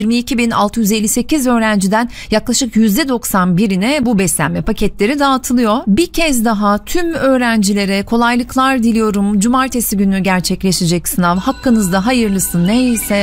22.658 öğrenciden yaklaşık %91'ine bu beslenme paketleri dağıtılıyor. Bir kez daha tüm öğrencilere kolaylıklar diliyorum. Cumartesi günü gerçekleşecek sınav. Hakkınızda hayırlısı neyse